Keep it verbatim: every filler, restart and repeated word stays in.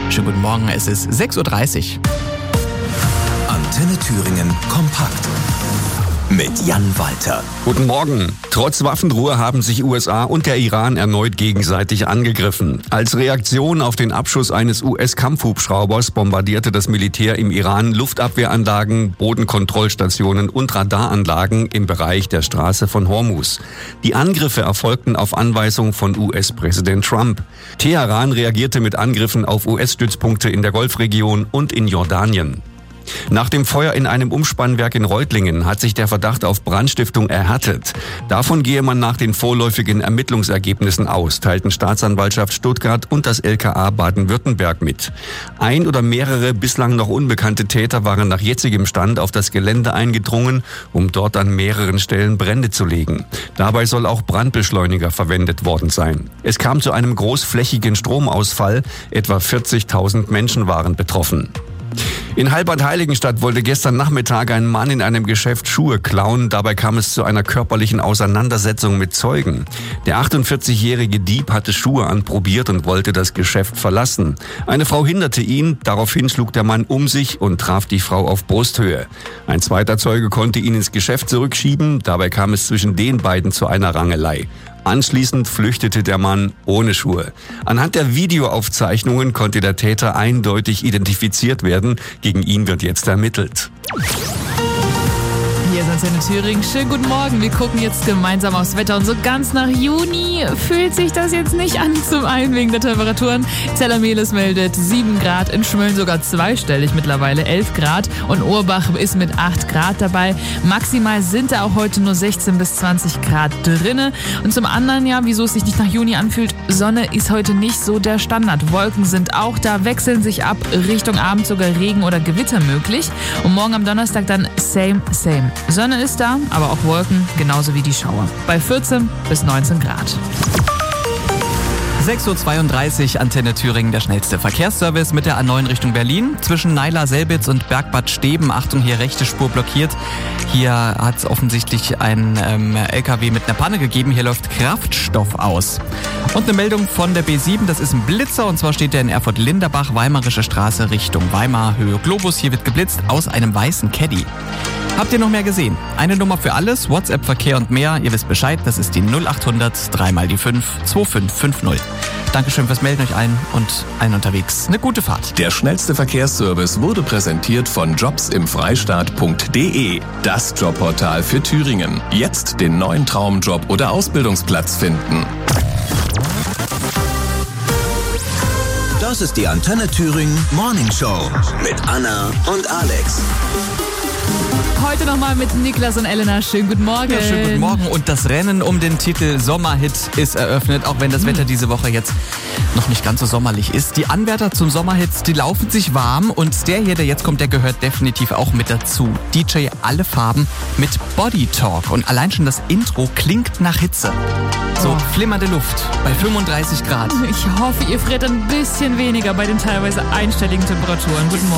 Schönen guten Morgen, es ist sechs Uhr dreißig. Antenne Thüringen kompakt mit Jan Walter. Guten Morgen. Trotz Waffenruhe haben sich U S A und der Iran erneut gegenseitig angegriffen. Als Reaktion auf den Abschuss eines U S-Kampfhubschraubers bombardierte das Militär im Iran Luftabwehranlagen, Bodenkontrollstationen und Radaranlagen im Bereich der Straße von Hormuz. Die Angriffe erfolgten auf Anweisung von U S-Präsident Trump. Teheran reagierte mit Angriffen auf U S-Stützpunkte in der Golfregion und in Jordanien. Nach dem Feuer in einem Umspannwerk in Reutlingen hat sich der Verdacht auf Brandstiftung erhärtet. Davon gehe man nach den vorläufigen Ermittlungsergebnissen aus, teilten Staatsanwaltschaft Stuttgart und das L K A Baden-Württemberg mit. Ein oder mehrere bislang noch unbekannte Täter waren nach jetzigem Stand auf das Gelände eingedrungen, um dort an mehreren Stellen Brände zu legen. Dabei soll auch Brandbeschleuniger verwendet worden sein. Es kam zu einem großflächigen Stromausfall, etwa vierzigtausend Menschen waren betroffen. In Heilbad-Heiligenstadt wollte gestern Nachmittag ein Mann in einem Geschäft Schuhe klauen. Dabei kam es zu einer körperlichen Auseinandersetzung mit Zeugen. Der achtundvierzigjährige Dieb hatte Schuhe anprobiert und wollte das Geschäft verlassen. Eine Frau hinderte ihn. Daraufhin schlug der Mann um sich und traf die Frau auf Brusthöhe. Ein zweiter Zeuge konnte ihn ins Geschäft zurückschieben. Dabei kam es zwischen den beiden zu einer Rangelei. Anschließend flüchtete der Mann ohne Schuhe. Anhand der Videoaufzeichnungen konnte der Täter eindeutig identifiziert werden. Gegen ihn wird jetzt ermittelt. Hier ist Antenne Thüringen. Schönen guten Morgen. Wir gucken jetzt gemeinsam aufs Wetter und so ganz nach Juni fühlt sich das jetzt nicht an. Zum einen wegen der Temperaturen. Zellermehlis meldet sieben Grad, in Schmölln sogar zweistellig mittlerweile, elf Grad und Urbach ist mit acht Grad dabei. Maximal sind da auch heute nur sechzehn bis zwanzig Grad drinne. Und zum anderen, ja, wieso es sich nicht nach Juni anfühlt, Sonne ist heute nicht so der Standard. Wolken sind auch da, wechseln sich ab, Richtung Abend sogar Regen oder Gewitter möglich. Und morgen am Donnerstag dann same, same. Sonne ist da, aber auch Wolken, genauso wie die Schauer. Bei vierzehn bis neunzehn Grad. sechs Uhr zweiunddreißig, Antenne Thüringen, der schnellste Verkehrsservice mit der A neun Richtung Berlin. Zwischen Naila-Selbitz und Bergbad Steben, Achtung, hier rechte Spur blockiert. Hier hat es offensichtlich einen ähm, L K W mit einer Panne gegeben. Hier läuft Kraftstoff aus. Und eine Meldung von der B sieben, das ist ein Blitzer und zwar steht der in Erfurt-Linderbach, Weimarische Straße Richtung Weimar, Höhe Globus. Hier wird geblitzt aus einem weißen Caddy. Habt ihr noch mehr gesehen? Eine Nummer für alles, WhatsApp, Verkehr und mehr. Ihr wisst Bescheid, das ist die null acht hundert drei mal die fünf zwei fünf fünf null. Dankeschön fürs Melden euch allen und allen unterwegs. Eine gute Fahrt. Der schnellste Verkehrsservice wurde präsentiert von jobs im freistaat punkt de, das Jobportal für Thüringen. Jetzt den neuen Traumjob oder Ausbildungsplatz finden. Das ist die Antenne Thüringen Morning Show mit Anna und Alex. Heute nochmal mit Niklas und Elena. Schönen guten Morgen. Ja, schönen guten Morgen. Und das Rennen um den Titel Sommerhit ist eröffnet, auch wenn das Wetter diese Woche jetzt noch nicht ganz so sommerlich ist. Die Anwärter zum Sommerhit, die laufen sich warm und der hier, der jetzt kommt, der gehört definitiv auch mit dazu. D J Alle Farben mit Body Talk und allein schon das Intro klingt nach Hitze. So, oh. Flimmernde Luft bei fünfunddreißig Grad. Ich hoffe, ihr friert ein bisschen weniger bei den teilweise einstelligen Temperaturen. Guten Morgen.